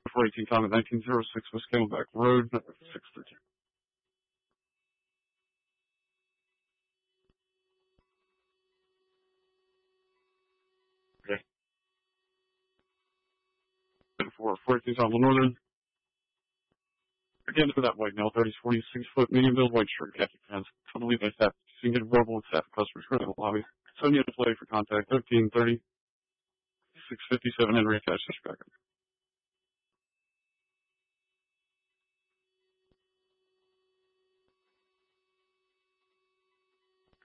418 Tom at 1906 West Camelback Road, 613. Okay. 418 Tom Northern. Again, for that white male, 30s, 40s, 6-foot, medium build, white shirt, khaki pants, totally by staff. You can get verbal with staff customers for the lobby. Send you to play for contact 1330 657 Henry attached to your backup.